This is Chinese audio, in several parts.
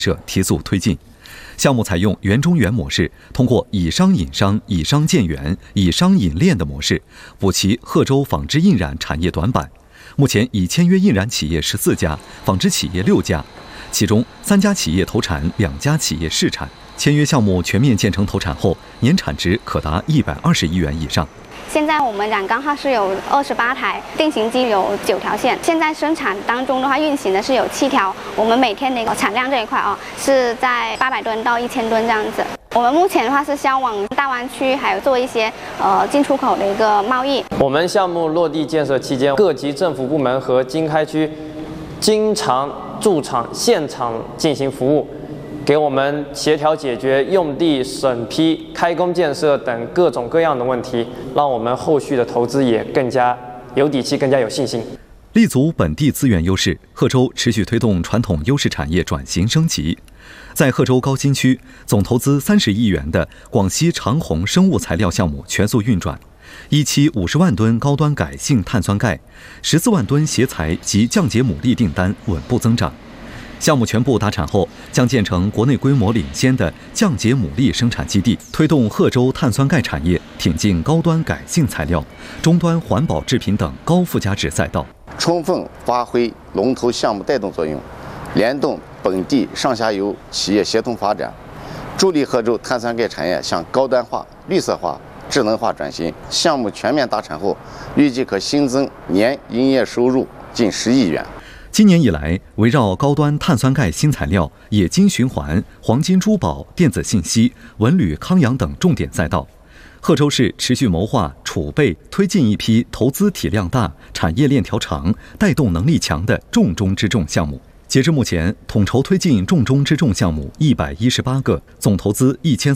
者提速推进。项目采用园中园模式，通过以商引商、以商建园、以商引链的模式，补齐贺州纺织印染产业短板。目前已签约印染企业14家，纺织企业6家，其中3家企业投产，2家企业试产。签约项目全面建成投产后，年产值可达120亿元以上。 现在我们染缸号是有28台，定型机有9条线。现在生产当中的话，运行的是有7条。我们每天的一个产量这一块是在800吨到1000吨这样子。我们目前的话是销往大湾区，还有做一些进出口的一个贸易。 我们项目落地建设期间，各级政府部门和经开区经常驻场现场进行服务，给我们协调解决用地审批、开工建设等各种各样的问题，让我们后续的投资也更加有底气，更加有信心。 立足本地资源优势，贺州持续推动传统优势产业转型升级。在贺州高新区，总投资30亿元的广西长虹生物材料项目全速运转，一期50万吨高端改性碳酸钙、14万吨协材及降解牡蛎订单稳步增长。项目全部达产后，将建成国内规模领先的降解牡蛎生产基地，推动贺州碳酸钙产业挺进高端改性材料、终端环保制品等高附加值赛道， 充分发挥龙头项目带动作用，联动本地上下游企业协同发展，助力贺州碳酸钙产业向高端化、绿色化、智能化转型。项目全面达产后，预计可新增年营业收入近10亿元。 今年以来，围绕高端碳酸钙新材料、冶金循环、黄金珠宝、电子信息、文旅康养等重点赛道，贺州市持续谋划、储备、推进一批投资体量大、产业链条长、带动能力强的重中之重项目。截至目前，统筹推进重中之重项目118个，总投资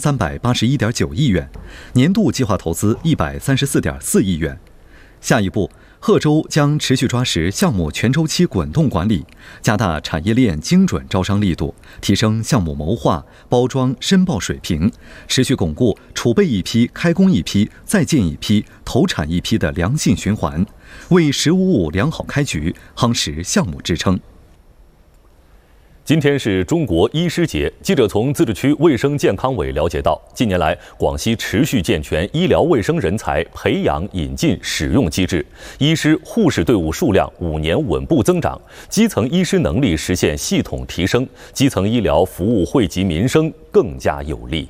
1381.9亿元，年度计划投资134.4亿元。下一步，贺州将持续抓实项目全周期滚动管理，加大产业链精准招商力度，提升项目谋划、包装、申报水平，持续巩固储备一批、开工一批、再建一批、投产一批的良性循环，为“1055”良好开局夯实项目支撑。 今天是中国医师节，记者从自治区卫生健康委了解到，近年来广西持续健全医疗卫生人才培养、引进、使用机制，医师、护士队伍数量5年稳步增长，基层医师能力实现系统提升，基层医疗服务惠及民生更加有力。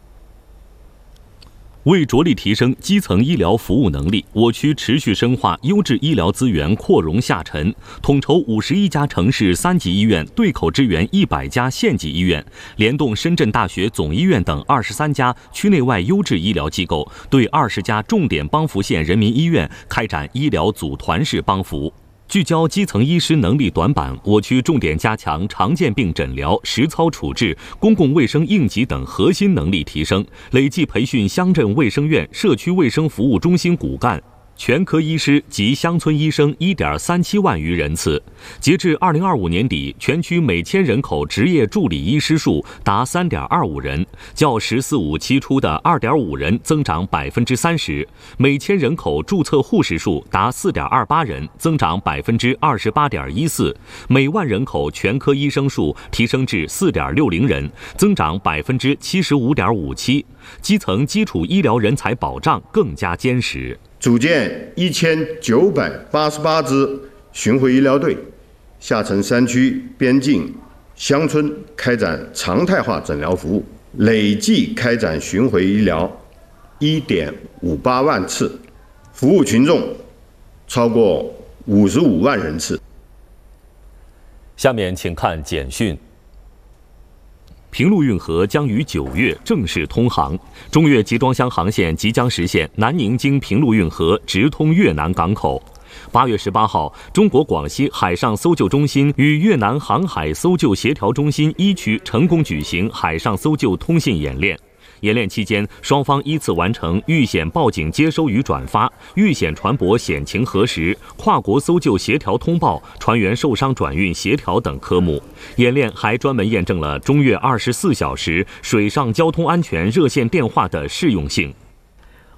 为着力提升基层医疗服务能力，我区持续深化优质医疗资源扩容下沉，统筹51家城市3级医院对口支援100家县级医院，联动深圳大学总医院等23家区内外优质医疗机构，对20家重点帮扶县人民医院开展医疗组团式帮扶。聚焦基层医师能力短板，我区重点加强常见病诊疗、实操处置、公共卫生应急等核心能力提升，累计培训乡镇卫生院、社区卫生服务中心骨干、全科医师及乡村医生1.37万余人次。截至2025年底，全区每千人口执业助理医师数达3.25人，较“14·5”期初的2.5人增长30%；每千人口注册护士数达4.28人，增长28.14%；每万人口全科医生数提升至4.60人，增长75.57%。基层基础医疗人才保障更加坚实。 组建1988支巡回医疗队，下沉山区、边境、乡村开展常态化诊疗服务，累计开展巡回医疗1.58万次，服务群众超过55万人次。 下面请看简讯。平陆运河将于9月正式通航，中越集装箱航线即将实现南宁经平陆运河直通越南港口。8月18号，中国广西海上搜救中心与越南航海搜救协调中心1区成功举行海上搜救通信演练。演练期间，双方依次完成遇险报警接收与转发、遇险船舶险情核实、跨国搜救协调通报、船员受伤转运协调等科目。演练还专门验证了中越24小时水上交通安全热线电话的适用性。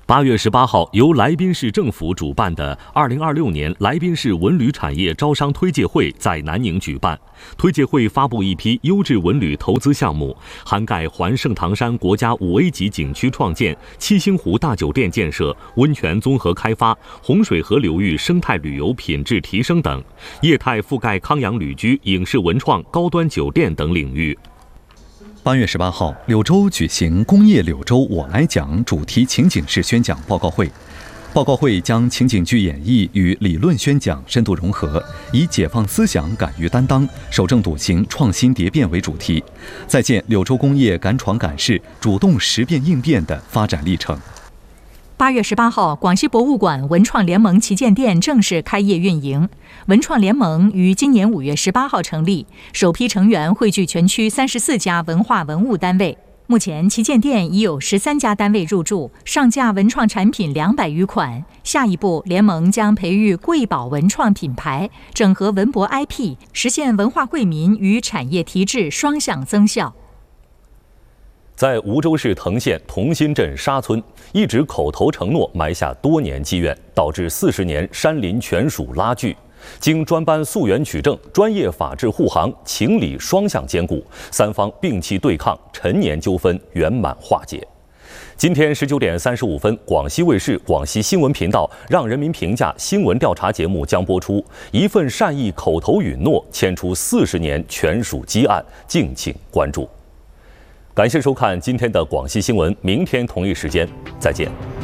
8月18号，由来宾市政府主办的2026年来宾市文旅产业招商推介会在南宁举办。推介会发布一批优质文旅投资项目，涵盖环盛唐山国家5A 级景区创建、七星湖大酒店建设、温泉综合开发、洪水河流域生态旅游品质提升等，业态覆盖康养旅居、影视文创、高端酒店等领域。 8月18号，柳州举行工业柳州我来讲主题情景式宣讲报告会。报告会将情景剧演绎与理论宣讲深度融合，以解放思想、敢于担当、守正笃行、创新蝶变为主题，再现柳州工业敢闯敢试、主动识变应变的发展历程。 8月18号，广西博物馆文创联盟旗舰店正式开业运营。文创联盟于今年5月18号成立，首批成员汇聚全区34家文化文物单位。目前，旗舰店已有13家单位入驻，上架文创产品200余款。下一步，联盟将培育贵宝文创品牌，整合文博 IP， 实现文化惠民与产业提质双向增效。 在梧州市藤县同心镇沙村，一纸口头承诺埋下多年积怨，导致40年山林权属拉锯。经专班溯源取证，专业法治护航，情理双向兼顾，三方摒弃对抗，陈年纠纷圆满化解。今天19点35分，广西卫视广西新闻频道《让人民评价》新闻调查节目将播出。一份善意口头允诺，牵出40年权属积案，敬请关注。感谢收看今天的广西新闻，明天同一时间再见。